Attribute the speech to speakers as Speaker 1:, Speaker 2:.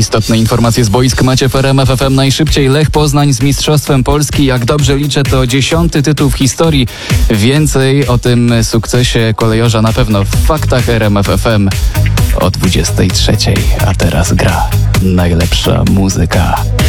Speaker 1: Istotne informacje z boisk macie w RMF FM najszybciej. Lech Poznań z Mistrzostwem Polski. Jak dobrze liczę, to 10. tytuł w historii. Więcej o tym sukcesie kolejorza na pewno w faktach RMF FM o 23. A teraz gra najlepsza muzyka.